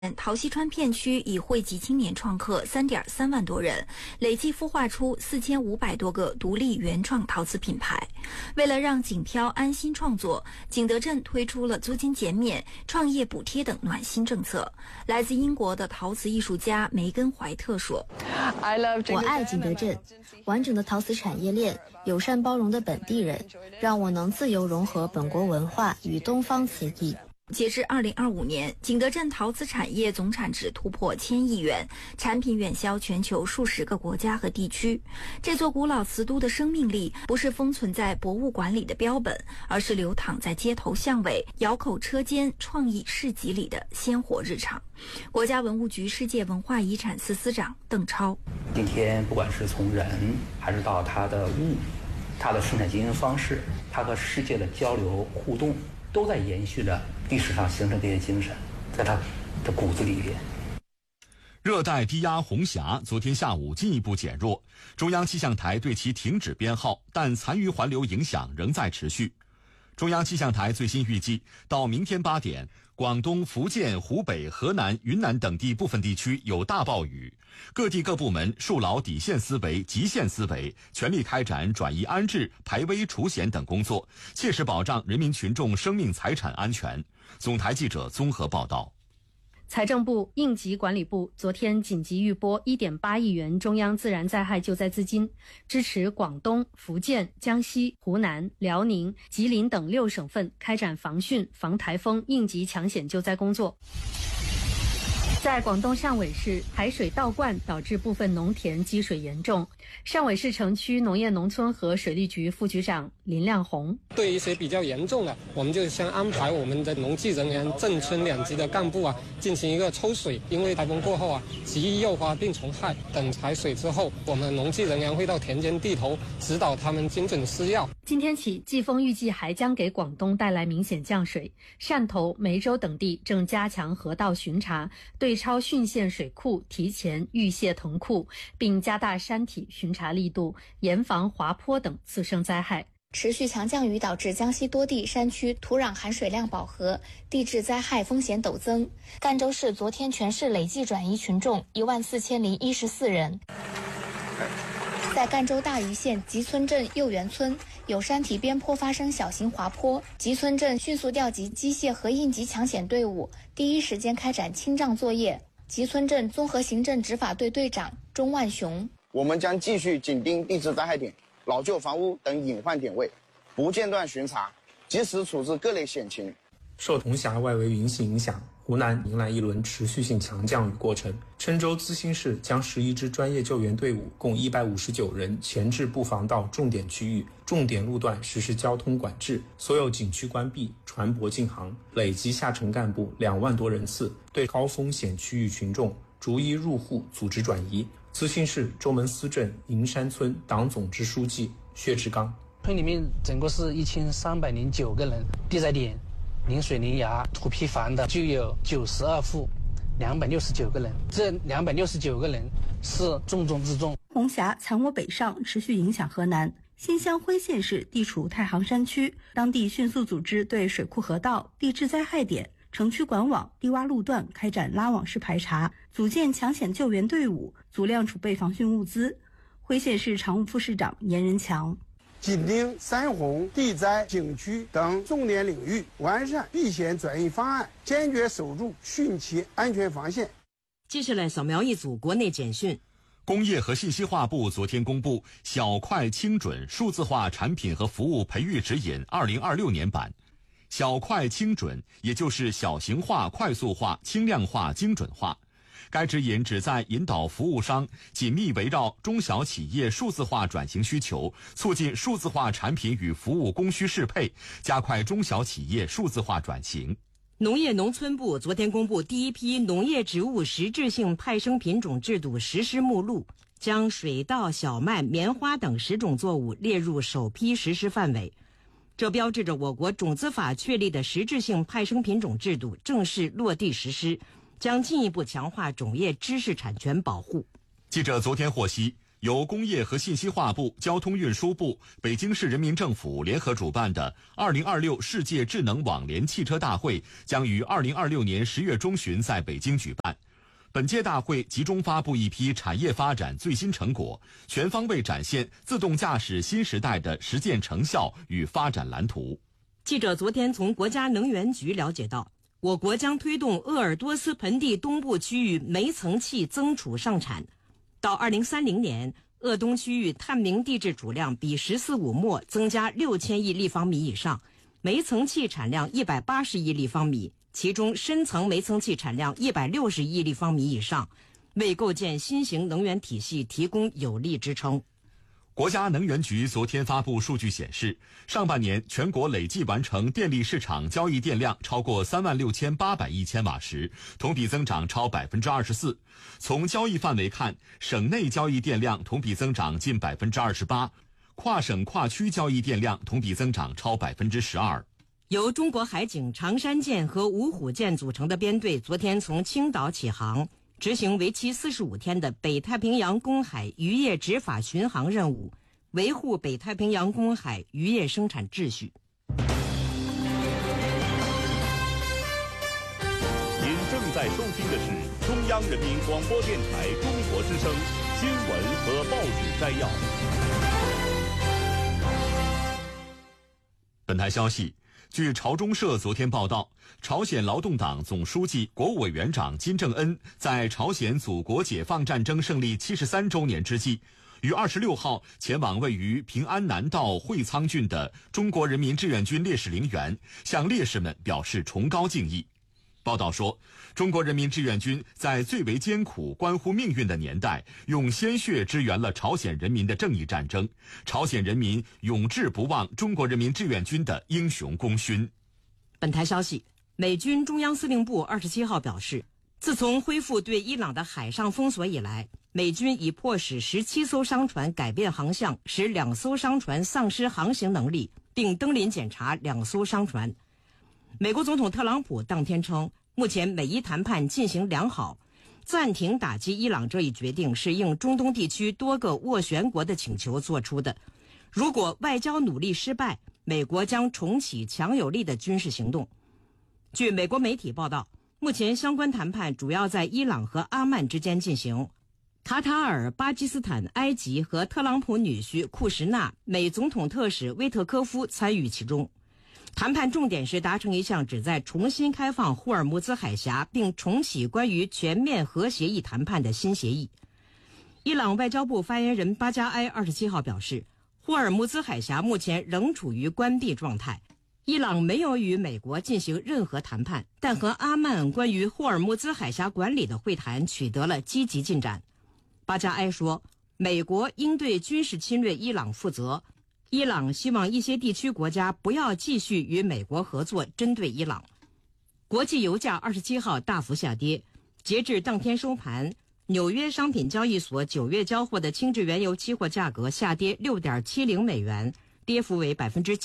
陶溪川片区已惠及青年创客3.3万多人，累计孵化出4500多个独立原创陶瓷品牌。为了让景漂安心创作，景德镇推出了租金减免、创业补贴等暖心政策。来自英国的陶瓷艺术家梅根·怀特说：“ 我爱景德镇，完整的陶瓷产业链，友善包容的本地人，让我能自由融合本国文化与东方瓷艺。” 截至2025年，景德镇陶瓷产业总产值突破1000亿元，产品远销全球数十个国家和地区。这座古老瓷都的生命力不是封存在博物馆里的标本，而是流淌在街头巷尾、窑口车间、创意市集里的鲜活日常。国家文物局世界文化遗产司司长邓超： 今天不管是从人，还是到它的物，它的生产经营方式，它和世界的交流互动，都在延续着历史上形成这些精神，在它的骨子里边。 热带低压红霞昨天下午进一步减弱，中央气象台对其停止编号，但残余环流影响仍在持续。中央气象台最新预计，到明天8点，广东、福建、湖北、河南、云南等地部分地区有大暴雨，各地各部门树牢底线思维、极限思维，全力开展转移安置、排危除险等工作，切实保障人民群众生命财产安全。总台记者综合报道。 财政部、应急管理部昨天紧急预拨1.8亿元中央自然灾害救灾资金，支持广东、福建、江西、湖南、辽宁、吉林等6省份开展防汛、防台风应急抢险救灾工作。在广东汕尾市，海水倒灌导致部分农田积水严重。汕尾市城区农业农村和水利局副局长林亮红： 对一些比较严重的，我们就先安排我们的农技人员、镇村2级的干部进行一个抽水。因为台风过后极易诱发病虫害，等排水之后，我们农技人员会到田间地头指导他们精准施药。 今天起，季风预计还将给广东带来明显降水。汕头、梅州等地正加强河道巡查，对超汛县水库提前预泄腾库，并加大山体巡查力度，严防滑坡等次生灾害。 持续强降雨导致江西多地山区土壤含水量饱和，地质灾害风险陡增。赣州市昨天全市累计转移群众14014人。在赣州大余县集村镇右园村，有山体边坡发生小型滑坡，集村镇迅速调集机械和应急抢险队伍，第一时间开展清障作业。集村镇综合行政执法队队长钟万雄： 我们将继续紧盯地质灾害点、老旧房屋等隐患点位，不间断巡查，及时处置各类险情。 受铜峡外围云系影响，湖南迎来一轮持续性强降雨过程。郴州资兴市将11支专业救援队伍共159人前置布防到重点区域，重点路段实施交通管制，所有景区关闭，船舶禁航，累计下沉干部2万多人次，对高风险区域群众逐一入户组织转移。资兴市周门司镇银山村党总支书记薛志刚： 村里面整个是1309个人，地灾点临水临崖土坯房的就有92户，269个人，这269个人是重中之重。 红霞残涡北上，持续影响河南。新乡辉县市地处太行山区，当地迅速组织对水库河道、地质灾害点、城区管网、低洼路段开展拉网式排查，组建抢险救援队伍，足量储备防汛物资。辉县市常务副市长严仁强： 紧盯山洪、地灾、景区等重点领域，完善避险转移方案，坚决守住汛期安全防线。 接下来扫描一组国内简讯。 工业和信息化部昨天公布《小快精准数字化产品和服务培育指引2026年版》。小快精准，也就是小型化、快速化、轻量化、精准化。该指引旨在引导服务商紧密围绕中小企业数字化转型需求，促进数字化产品与服务供需适配，加快中小企业数字化转型。 农业农村部昨天公布第一批农业植物实质性派生品种制度实施目录，将水稻、小麦、棉花等10种作物列入首批实施范围。这标志着我国种子法确立的实质性派生品种制度正式落地实施，将进一步强化种业知识产权保护。 记者昨天获悉， 由工业和信息化部、交通运输部、北京市人民政府联合主办的2026世界智能网联汽车大会将于2026年10月中旬在北京举办。本届大会集中发布一批产业发展最新成果，全方位展现自动驾驶新时代的实践成效与发展蓝图。 记者昨天从国家能源局了解到，我国将推动鄂尔多斯盆地东部区域煤层气增储上产。到2030年，鄂东区域探明地质储量比“十四五”末增加6000亿立方米以上，煤层气产量180亿立方米，其中深层煤层气产量160亿立方米以上，为构建新型能源体系提供有力支撑。 国家能源局昨天发布数据显示，上半年全国累计完成电力市场交易电量超过36800亿千瓦时，同比增长超24%。从交易范围看，省内交易电量同比增长近28%，跨省跨区交易电量同比增长超12%。 由中国海警长山舰和芜湖舰组成的编队昨天从青岛起航，执行为期45天的北太平洋公海渔业执法巡航任务，维护北太平洋公海渔业生产秩序。 您正在收听的是中央人民广播电台中国之声新闻和报纸摘要。 本台消息，据朝中社昨天报道，朝鲜劳动党总书记、国务委员长金正恩在朝鲜祖国解放战争胜利73周年之际，于26号前往位于平安南道会仓郡的中国人民志愿军烈士陵园，向烈士们表示崇高敬意。报道说，中国人民志愿军在最为艰苦、关乎命运的年代，用鲜血支援了朝鲜人民的正义战争，朝鲜人民永志不忘中国人民志愿军的英雄功勋。 本台消息，美军中央司令部27号表示，自从恢复对伊朗的海上封锁以来，美军已迫使17艘商船改变航向，使2艘商船丧失航行能力，并登临检查2艘商船。美国总统特朗普当天称，目前美伊谈判进行良好，暂停打击伊朗这一决定是应中东地区多个斡旋国的请求做出的。如果外交努力失败，美国将重启强有力的军事行动。据美国媒体报道，目前相关谈判主要在伊朗和阿曼之间进行。卡塔尔、巴基斯坦、埃及和特朗普女婿库什纳、美总统特使威特科夫参与其中。谈判重点是达成一项旨在重新开放霍尔木兹海峡并重启关于全面核协议谈判的新协议。伊朗外交部发言人巴加埃27号表示，霍尔木兹海峡目前仍处于关闭状态，伊朗没有与美国进行任何谈判，但和阿曼关于霍尔木兹海峡管理的会谈取得了积极进展。巴加埃说，美国应对军事侵略伊朗负责，伊朗希望一些地区国家不要继续与美国合作针对伊朗。国际油价27号大幅下跌，截至当天收盘，纽约商品交易所9月交货的轻质原油期货价格下跌6.70美元，跌幅为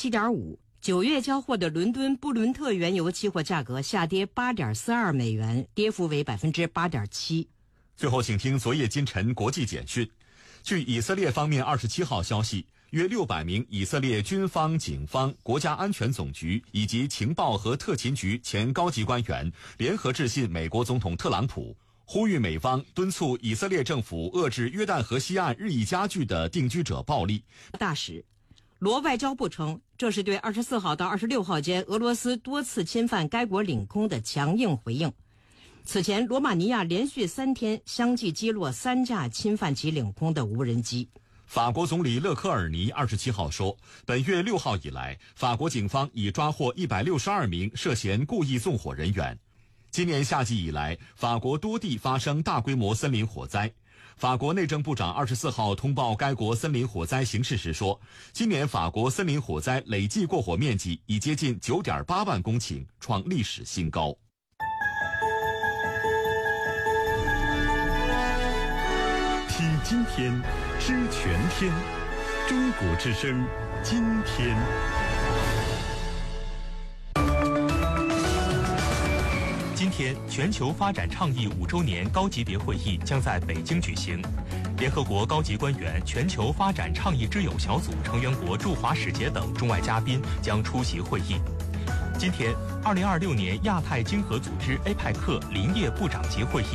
7.5%。9月交货的伦敦布伦特原油期货价格下跌 8.42美元，跌幅为 8.7%。 最后请听昨夜今晨国际简讯。据以色列方面27号消息，约600名以色列军方、警方、国家安全总局以及情报和特勤局前高级官员联合致信美国总统特朗普，呼吁美方敦促以色列政府遏制约旦河西岸日益加剧的定居者暴力。 大使罗外交部称，这是对24号到26号间俄罗斯多次侵犯该国领空的强硬回应。此前，罗马尼亚连续3天相继击落3架侵犯其领空的无人机。 法国总理勒科尔尼27号说，本月6号以来，法国警方已抓获162名涉嫌故意纵火人员。今年夏季以来，法国多地发生大规模森林火灾。法国内政部长24号通报该国森林火灾形势时说，今年法国森林火灾累计过火面积已接近9.8万公顷，创历史新高。 听今天，知全天，中国之声，今天。 今天，全球发展倡议5周年高级别会议将在北京举行。 联合国高级官员、全球发展倡议之友小组成员国驻华使节等中外嘉宾将出席会议。今天，2026年亚太经合组织 APEC 林业部长级会议